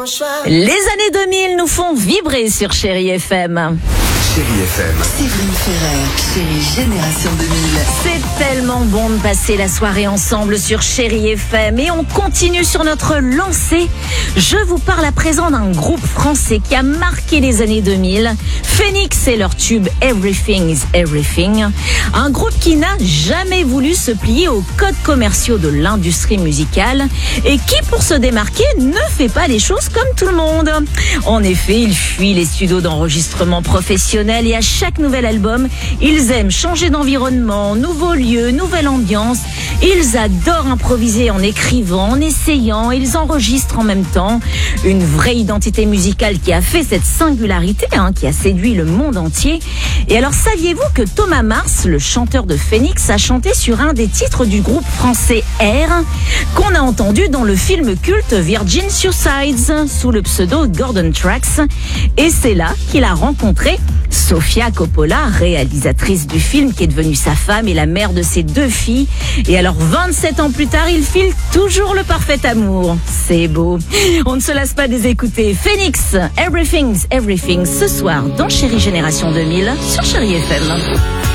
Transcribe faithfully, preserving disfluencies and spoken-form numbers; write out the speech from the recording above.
choix. Les années deux mille nous font vibrer sur Chérie F M. Chérie F M. Séverine Ferrer, Chérie Génération deux mille. C'est tellement bon de passer la soirée ensemble sur Chérie F M et on continue sur notre lancée. Je vous parle à présent d'un groupe français qui a marqué les années deux mille. Phoenix et leur tube Everything is Everything. Un groupe qui n'a jamais voulu se plier aux codes commerciaux de l'industrie musicale et qui, pour se démarquer, ne fait pas les choses comme tout le monde. En effet, ils fuient les studios d'enregistrement professionnels et à chaque nouvel album, ils aiment changer d'environnement, nouveaux lieux, nouvelle ambiance. Ils adorent improviser en écrivant, en essayant, ils enregistrent en même temps. Une vraie identité musicale qui a fait cette singularité, hein, qui a séduit le monde entier. Et alors, saviez-vous que Thomas Mars, le chanteur de Phoenix, a chanté sur un des titres du groupe français R, qu'on a entendu dans le film culte Virgin Suicides, sous le pseudo Gordon Tracks. Et c'est là qu'il a rencontré Sofia Coppola, réalisatrice du film, qui est devenue sa femme et la mère de ses deux filles. Et alors, vingt-sept ans plus tard, ils filent toujours le parfait amour. C'est beau. On ne se lasse pas de les écouter. Phoenix, Everything's Everything, ce soir dans Chérie Génération deux mille sur Chérie F M.